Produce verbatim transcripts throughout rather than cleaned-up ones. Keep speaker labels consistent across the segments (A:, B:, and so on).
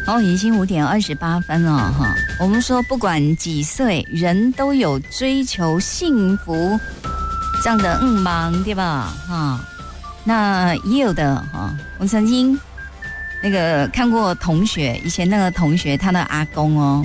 A: 哦，已经五点二十八分了哈。我们说，不管几岁，人都有追求幸福这样的愿望，对吧？哈，那也有的哈。我曾经那个看过同学，以前那个同学他的阿公哦，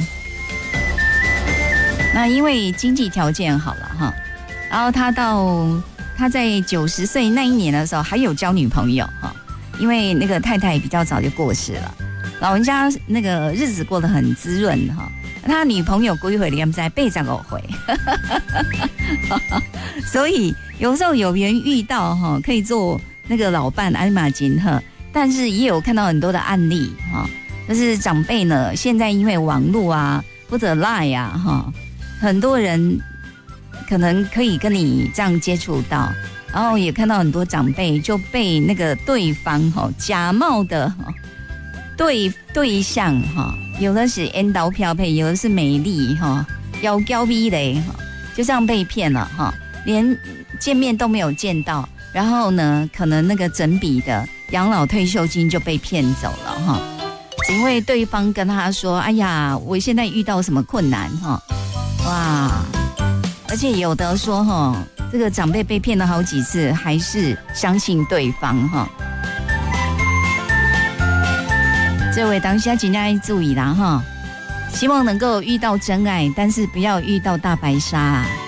A: 那因为经济条件好了哈，然后他到他在九十岁那一年的时候还有交女朋友哈，因为那个太太比较早就过世了。老人家那个日子过得很滋润哈，他女朋友几回连在背上我回，所以有时候有缘遇到哈，可以做那个老伴艾玛金赫，但是也有看到很多的案例哈，就是长辈呢，现在因为网络啊或者 Line 啊哈，很多人可能可以跟你这样接触到，然后也看到很多长辈就被那个对方哈假冒的哈。对对象哈，有的是烟刀飘配，有的是美丽哈，妖娇美嘞哈，就这样被骗了哈，连见面都没有见到，然后呢，可能那个整笔的养老退休金就被骗走了哈，只因为对方跟他说，哎呀，我现在遇到什么困难哈，哇，而且有的说哈，这个长辈被骗了好几次，还是相信对方哈。这位当下尽量注意啦哈，希望能够遇到真爱，但是不要遇到大白鲨啊。